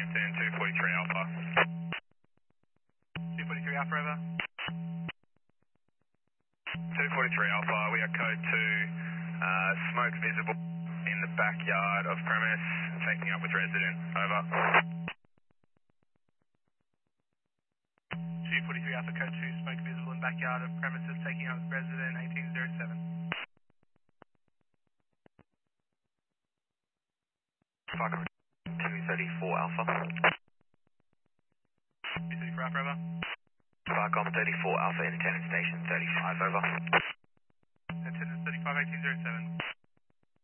Hampton, 243 Alpha. 243 Alpha, over. 243 Alpha, we are code 2, smoke visible in the backyard of premise, taking up with resident, over. 243 Alpha, code 2, smoke visible in backyard of premises, taking up with resident, 1807. 234 Alpha. 234 Alpha, over. Farcom 34 Alpha, in attendance station 35, over. Attendance 35, 1807.